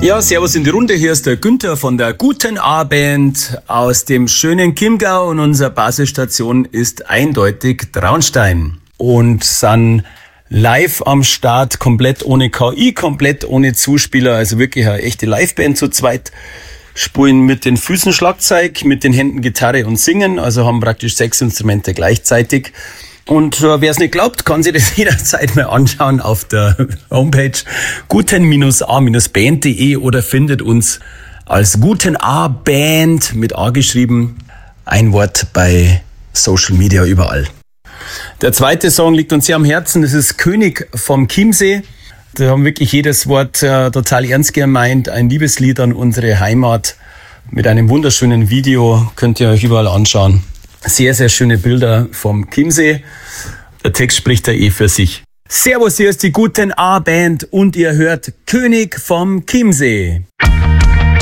Ja, servus in die Runde. Hier ist der Günther von der Guten A-Band aus dem schönen Chiemgau und unsere Basisstation ist eindeutig Traunstein. Und sind live am Start, komplett ohne KI, komplett ohne Zuspieler, also wirklich eine echte Liveband zu zweit. Spielen mit den Füßen Schlagzeug, mit den Händen Gitarre und singen, also haben praktisch 6 Instrumente gleichzeitig. Und wer es nicht glaubt, kann sich das jederzeit mal anschauen auf der Homepage guten-a-band.de oder findet uns als Guten A-Band mit A geschrieben, ein Wort bei Social Media überall. Der zweite Song liegt uns sehr am Herzen, das ist König vom Chiemsee. Da haben wirklich jedes Wort total ernst gemeint, ein Liebeslied an unsere Heimat mit einem wunderschönen Video, könnt ihr euch überall anschauen. Sehr, sehr schöne Bilder vom Chiemsee. Der Text spricht da für sich. Servus, hier ist die Guten A-Band und ihr hört König vom Chiemsee.